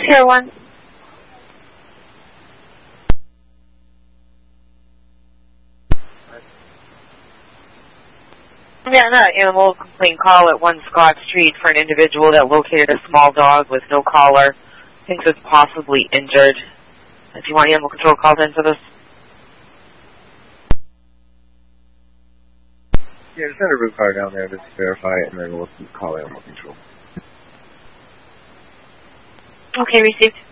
Pier 1. Yeah, not animal complaint call at 1 Scott Street for an individual that located a small dog with no collar, thinks it's possibly injured. If you want animal control calls in for this. Yeah, just send a root car down there just to verify it, and then we'll call animal control. Okay, received.